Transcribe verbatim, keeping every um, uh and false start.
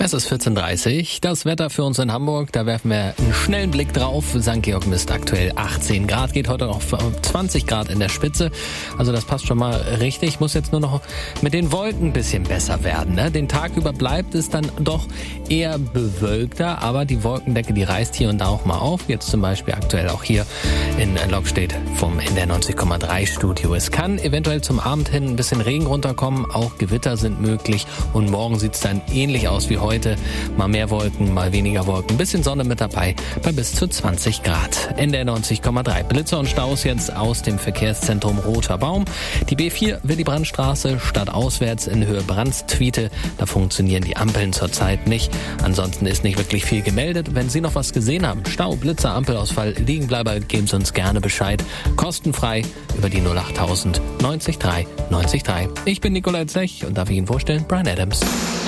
Es ist vierzehn Uhr dreißig. Das Wetter für uns in Hamburg, da werfen wir einen schnellen Blick drauf. Sankt Georg misst aktuell achtzehn Grad, geht heute noch zwanzig Grad in der Spitze. Also das passt schon mal richtig. Muss jetzt nur noch mit den Wolken ein bisschen besser werden, ne? Den Tag über bleibt es dann doch eher bewölkter, aber die Wolkendecke, die reißt hier und da auch mal auf. Jetzt zum Beispiel aktuell auch hier in Lockstedt vom N D R neunzig Komma drei Studio. Es kann eventuell zum Abend hin ein bisschen Regen runterkommen, auch Gewitter sind möglich und morgen sieht es dann ähnlich aus wie heute. Mal mehr Wolken, mal weniger Wolken, ein bisschen Sonne mit dabei bei bis zu zwanzig Grad. N D R neunzig Komma drei. Blitzer und Staus jetzt aus dem Verkehrszentrum Roter Baum. Die B vier Willy-Brandt-Straße stadtauswärts in Höhe Brandstwiete. Da funktionieren die Ampeln zurzeit nicht. Ansonsten ist nicht wirklich viel gemeldet. Wenn Sie noch was gesehen haben, Stau, Blitzer, Ampelausfall, Liegenbleiber, geben Sie uns gerne Bescheid. Kostenfrei über die null achttausend neunzig drei neunzig drei. Ich bin Nikolai Zech und darf Ihnen vorstellen, Bryan Adams.